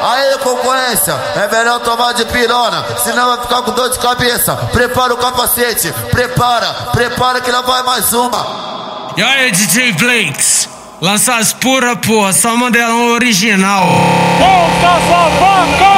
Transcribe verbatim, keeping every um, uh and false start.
Aí, concorrência, é melhor tomar de pirona, senão vai ficar com dor de cabeça. Prepara o capacete, prepara, prepara que lá vai mais uma. E aí, D J Blakes, lança as pura, porra, só Mandelão original. Volta, vaca!